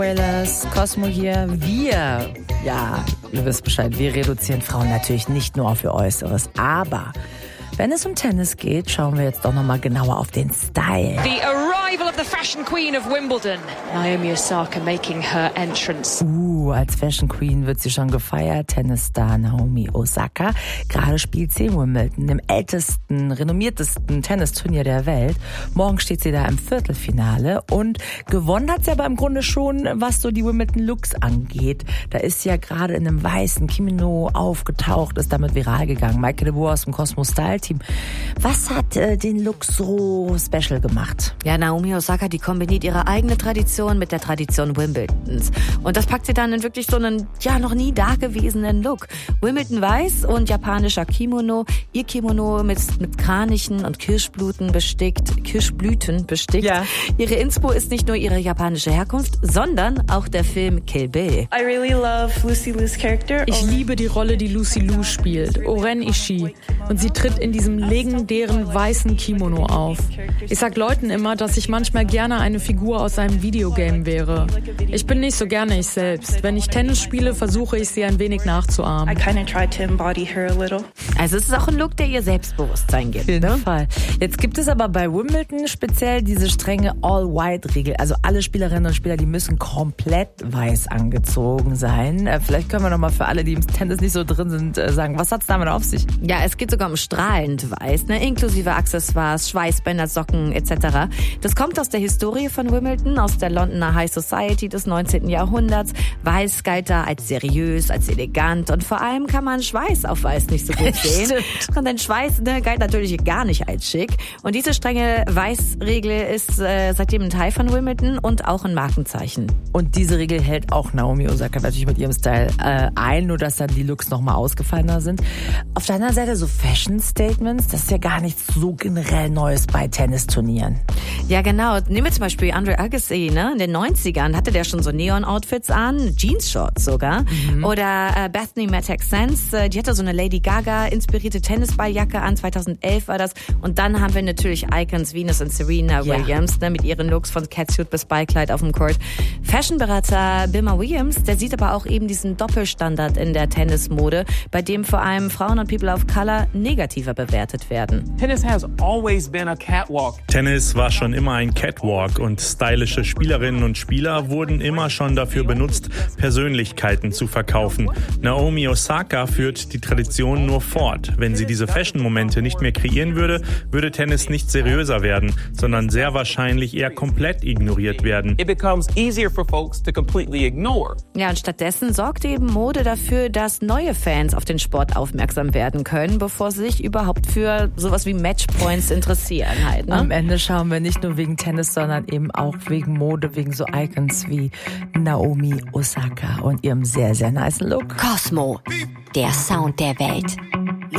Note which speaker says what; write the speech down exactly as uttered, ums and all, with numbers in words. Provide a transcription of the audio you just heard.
Speaker 1: Wailers, Cosmo hier. Wir, ja, ihr wisst Bescheid, wir reduzieren Frauen natürlich nicht nur auf ihr Äußeres, aber wenn es um Tennis geht, schauen wir jetzt doch nochmal genauer auf den Style.
Speaker 2: The arrival of the fashion queen of Wimbledon. Naomi Osaka making her entrance.
Speaker 1: Uh, als Fashion Queen wird sie schon gefeiert. Tennisstar Naomi Osaka. Gerade spielt sie in Wimbledon, dem ältesten, renommiertesten Tennisturnier der Welt. Morgen steht sie da im Viertelfinale und gewonnen hat sie aber im Grunde schon, was so die Wimbledon-Looks angeht. Da ist sie ja gerade in einem weißen Kimono aufgetaucht, ist damit viral gegangen. Maike de Boer aus dem Cosmo Style Team. Was hat äh, den Look so special gemacht?
Speaker 3: Ja, Naomi Osaka, die kombiniert ihre eigene Tradition mit der Tradition Wimbledons. Und das packt sie dann in wirklich so einen, ja, noch nie dagewesenen Look. Wimbledon weiß und japanischer Kimono. Ihr Kimono mit, mit Kranichen und Kirschblüten bestickt. Kirschblüten bestickt. Ja. Ihre Inspo ist nicht nur ihre japanische Herkunft, sondern auch der Film Kill Bill.
Speaker 4: I really love Lucy Liu's character.
Speaker 5: Ich liebe die Rolle, die Lucy Liu spielt, Oren Ishii. Und sie tritt in diesem legendären weißen Kimono auf. Ich sag Leuten immer, dass ich manchmal gerne eine Figur aus einem Videogame wäre. Ich bin nicht so gerne ich selbst. Wenn ich Tennis spiele, versuche ich sie ein wenig nachzuahmen.
Speaker 4: I kind of tried to embody her a little.
Speaker 3: Also es ist auch ein Look, der ihr Selbstbewusstsein gibt.
Speaker 1: Auf jeden
Speaker 3: ne?
Speaker 1: Fall. Jetzt gibt es aber bei Wimbledon speziell diese strenge All-White-Regel. Also alle Spielerinnen und Spieler, die müssen komplett weiß angezogen sein. Vielleicht können wir noch mal für alle, die im Tennis nicht so drin sind, sagen, was hat's damit auf sich?
Speaker 3: Ja, es geht sogar um strahlend weiß, ne? Inklusive Accessoires, Schweißbänder, Socken et cetera. Das kommt aus der Historie von Wimbledon, aus der Londoner High Society des neunzehnten Jahrhunderts. Weiß galt da als seriös, als elegant und vor allem kann man Schweiß auf Weiß nicht so gut sehen. Und denn Schweiß ne, galt natürlich gar nicht als schick. Und diese strenge Weißregel ist äh, seitdem ein Teil von Wimbledon und auch ein Markenzeichen.
Speaker 1: Und diese Regel hält auch Naomi Osaka natürlich mit ihrem Style äh, ein, nur dass dann die Looks nochmal ausgefallener sind. Auf der anderen Seite so Fashion-Statements, das ist ja gar nichts so generell Neues bei Tennisturnieren.
Speaker 3: Ja, genau. Nehmen wir zum Beispiel Andre Agassi, ne? In den neunzigern hatte der schon so Neon-Outfits an, Jeans-Shorts sogar. Mhm. Oder äh, Bethany Mattek-Sands, äh, die hatte so eine Lady Gaga-inspirierte Tennisballjacke an, zweitausendelf war das. Und dann haben wir natürlich Icons Venus und Serena ja. Williams, ne? Mit ihren Looks von Catsuit bis Ballkleid auf dem Court. Fashionberater Bimmer Williams, der sieht aber auch eben diesen Doppelstandard in der Tennismode, bei dem vor allem Frauen und People of Color negativer bewertet werden.
Speaker 6: Tennis has always been a catwalk.
Speaker 7: Tennis war schon immer ein Catwalk und stylische Spielerinnen und Spieler wurden immer schon dafür benutzt, Persönlichkeiten zu verkaufen. Naomi Osaka führt die Tradition nur fort. Wenn sie diese Fashion-Momente nicht mehr kreieren würde, würde Tennis nicht seriöser werden, sondern sehr wahrscheinlich eher komplett ignoriert werden.
Speaker 6: It becomes easier for folks to completely ignore.
Speaker 3: Ja, und stattdessen sorgt eben Mode dafür, dass neue Fans auf den Sport aufmerksam werden können, bevor sie sich überhaupt für sowas wie Matchpoints interessieren halt. Ne?
Speaker 1: Am Ende schauen wir nicht nur wegen Tennis, sondern eben auch wegen Mode, wegen so Icons wie Naomi Osaka und ihrem sehr, sehr nice Look.
Speaker 8: Cosmo, der Sound der Welt.